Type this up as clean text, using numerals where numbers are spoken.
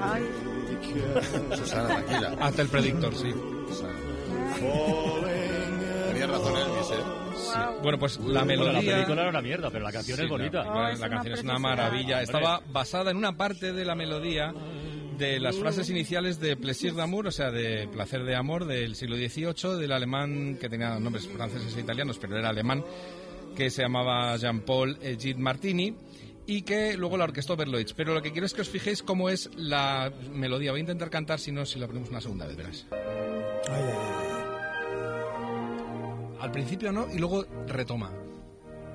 Ay. Susana, tranquila. Hasta el predictor, sí. Tenía razón Elvis, Sí. Bueno, pues la melodía... La película era una mierda, pero la canción Sí, es bonita. La canción es una maravilla. Estaba basada en una parte de la melodía de las frases iniciales de Plaisir d'amour, o sea, de placer de amor del siglo XVIII, del alemán que tenía nombres franceses e italianos, pero era alemán, que se llamaba Jean-Paul Gide Martini, y que luego la orquestó Berlioz. Pero lo que quiero es que os fijéis cómo es la melodía. Voy a intentar cantar, si no, si la ponemos una segunda vez, verás. Al principio no, y luego retoma.